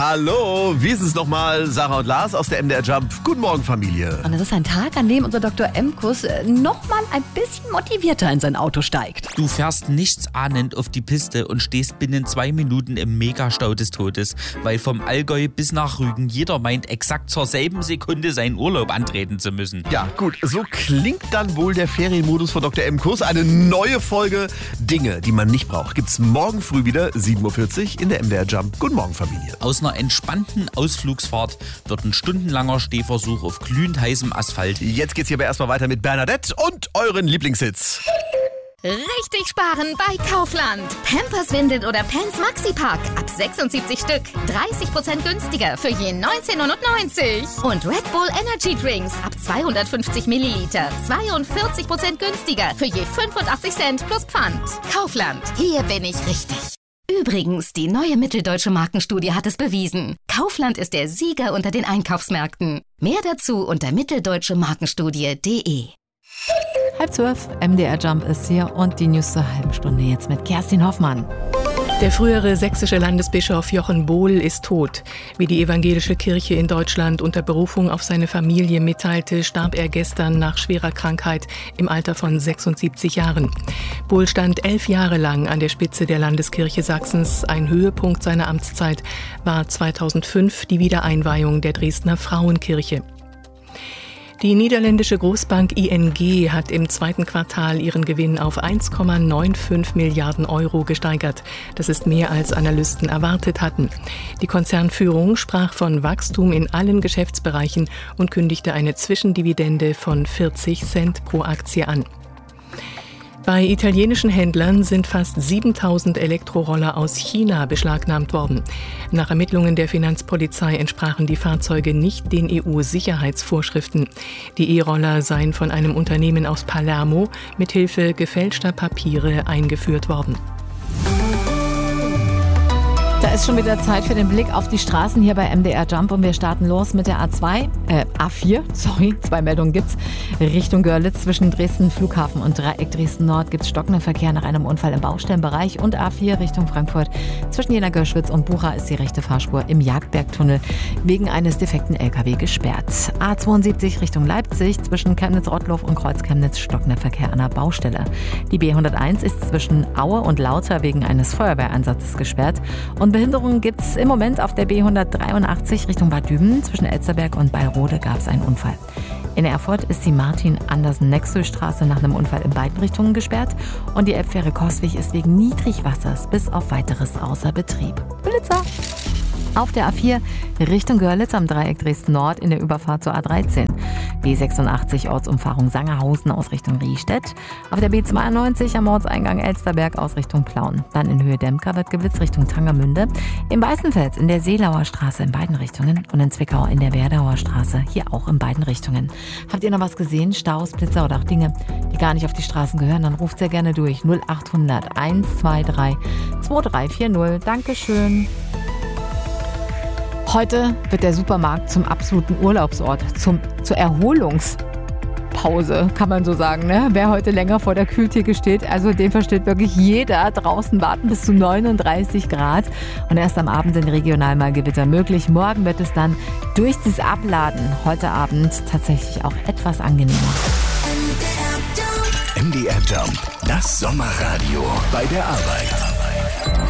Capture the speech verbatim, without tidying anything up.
Hallo, wie ist es nochmal? Sarah und Lars aus der M D R Jump. Guten Morgen, Familie. Und es ist ein Tag, an dem unser Doktor Emkus nochmal ein bisschen motivierter in sein Auto steigt. Du fährst nichtsahnend auf die Piste und stehst binnen zwei Minuten im Megastau des Todes, weil vom Allgäu bis nach Rügen jeder meint, exakt zur selben Sekunde seinen Urlaub antreten zu müssen. Ja, gut, so klingt dann wohl der Ferienmodus von Doktor Emkus. Eine neue Folge Dinge, die man nicht braucht, gibt's morgen früh wieder, sieben Uhr vierzig in der M D R Jump. Guten Morgen, Familie. Aus einer entspannten Ausflugsfahrt wird ein stundenlanger Stehversuch auf glühend heißem Asphalt. Jetzt geht's hierbei erstmal weiter mit Bernadette und euren Lieblingshits. Richtig sparen bei Kaufland. Pampers, Windeln oder Pants Maxi-Pack. Ab sechsundsiebzig Stück. dreißig Prozent günstiger für je neunzehn neunundneunzig. Und Red Bull Energy Drinks. Ab zweihundertfünfzig Milliliter. zweiundvierzig Prozent günstiger für je fünfundachtzig Cent plus Pfand. Kaufland. Hier bin ich richtig. Übrigens, die neue Mitteldeutsche Markenstudie hat es bewiesen. Kaufland ist der Sieger unter den Einkaufsmärkten. Mehr dazu unter mitteldeutsche markenstudie punkt de. Halb zwölf, M D R Jump ist hier und die News zur halben Stunde jetzt mit Kerstin Hoffmann. Der frühere sächsische Landesbischof Jochen Bohl ist tot. Wie die evangelische Kirche in Deutschland unter Berufung auf seine Familie mitteilte, starb er gestern nach schwerer Krankheit im Alter von sechsundsiebzig Jahren. Bohl stand elf Jahre lang an der Spitze der Landeskirche Sachsens. Ein Höhepunkt seiner Amtszeit war zweitausendfünf die Wiedereinweihung der Dresdner Frauenkirche. Die niederländische Großbank I N G hat im zweiten Quartal ihren Gewinn auf eins Komma fünfundneunzig Milliarden Euro gesteigert. Das ist mehr als Analysten erwartet hatten. Die Konzernführung sprach von Wachstum in allen Geschäftsbereichen und kündigte eine Zwischendividende von vierzig Cent pro Aktie an. Bei italienischen Händlern sind fast siebentausend Elektroroller aus China beschlagnahmt worden. Nach Ermittlungen der Finanzpolizei entsprachen die Fahrzeuge nicht den E U-Sicherheitsvorschriften. Die E-Roller seien von einem Unternehmen aus Palermo mithilfe gefälschter Papiere eingeführt worden. Da ist schon wieder Zeit für den Blick auf die Straßen hier bei M D R Jump und wir starten los mit der A zwei, äh, A vier, sorry, zwei Meldungen gibt's. Richtung Görlitz zwischen Dresden Flughafen und Dreieck Dresden Nord gibt's stockenden Verkehr nach einem Unfall im Baustellenbereich und A vier Richtung Frankfurt zwischen Jena Görschwitz und Bucha ist die rechte Fahrspur im Jagdbergtunnel wegen eines defekten L K W gesperrt. A zweiundsiebzig Richtung Leipzig zwischen Chemnitz-Rottloff und Kreuz-Chemnitz stockender Verkehr an der Baustelle. Die B hunderteins ist zwischen Aue und Lauter wegen eines Feuerwehreinsatzes gesperrt und Behinderungen gibt es im Moment auf der B hundertdreiundachtzig Richtung Bad Düben. Zwischen Elsterberg und Beilrode gab es einen Unfall. In Erfurt ist die Martin-Andersen-Nexel-Straße nach einem Unfall in beiden Richtungen gesperrt und die Elbfähre Coswig ist wegen Niedrigwassers bis auf weiteres außer Betrieb. Blitzer! Auf der A vier Richtung Görlitz am Dreieck Dresden Nord in der Überfahrt zur A dreizehn. B sechsundachtzig Ortsumfahrung Sangerhausen aus Richtung Riestedt. Auf der B zweiundneunzig am Ortseingang Elsterberg aus Richtung Plauen. Dann in Höhe Demka wird geblitzt Richtung Tangermünde. Im Weißenfels in der Seelauer Straße in beiden Richtungen. Und in Zwickau in der Werdauer Straße hier auch in beiden Richtungen. Habt ihr noch was gesehen? Staus, Blitzer oder auch Dinge, die gar nicht auf die Straßen gehören? Dann ruft sehr gerne durch. null achthundert eins zwei drei zwei drei vier null. Dankeschön. Heute wird der Supermarkt zum absoluten Urlaubsort, zum, zur Erholungspause, kann man so sagen. Ne? Wer heute länger vor der Kühltheke steht, also den versteht wirklich jeder. Draußen warten bis zu neununddreißig Grad und erst am Abend sind regional mal Gewitter möglich. Morgen wird es dann durch das Abladen heute Abend tatsächlich auch etwas angenehmer. M D R Jump, das Sommerradio bei der Arbeit.